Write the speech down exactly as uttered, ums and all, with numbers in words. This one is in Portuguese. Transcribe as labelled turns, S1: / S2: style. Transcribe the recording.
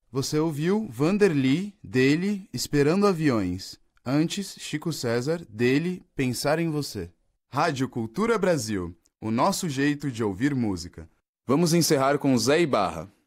S1: Você ouviu Vanderly, dele, Esperando Aviões. Antes, Chico César, dele, Pensar em Você. Rádio Cultura Brasil, o nosso jeito de ouvir música. Vamos encerrar com Zé Ibarra.